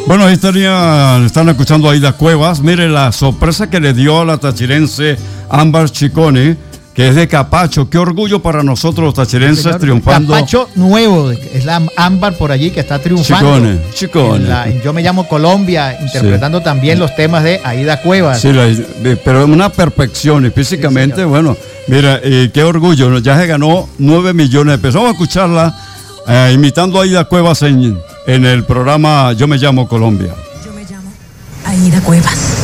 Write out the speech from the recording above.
Bueno, ahí están escuchando a Aida Cuevas. Mire la sorpresa que le dio a la tachirense Ámbar Chicone, que es de Capacho. Qué orgullo para nosotros los tachirenses, señor, triunfando. Capacho nuevo, es la Ámbar por allí que está triunfando. Chicone. Yo me llamo Colombia, interpretando también los temas de Aida Cuevas. Sí, pero una perfección y físicamente, bueno, mira, qué orgullo. Ya se ganó 9 millones de pesos. Vamos a escucharla imitando a Aida Cuevas en el programa Yo me llamo Colombia. Yo me llamo Aida Cuevas.